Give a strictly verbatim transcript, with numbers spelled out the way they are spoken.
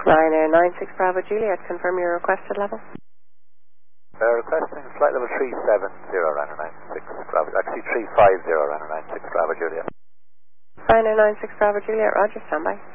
Ryanair nine six Bravo Juliet, confirm your requested level. Uh, requesting flight level three seven zero, Ryanair nine six Bravo, actually three five zero, Ryanair nine six Bravo Juliet. Ryanair nine six Bravo Juliet, roger, standby.